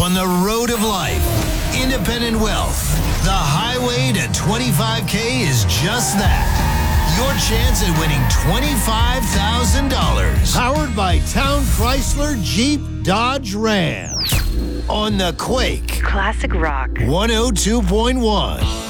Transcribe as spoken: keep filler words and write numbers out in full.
on the road of life. Independent wealth. The highway to twenty-five K is just that. Your chance at winning twenty-five thousand dollars. Powered by Town Chrysler Jeep Dodge Ram. On the Quake. Classic rock. one oh two point one.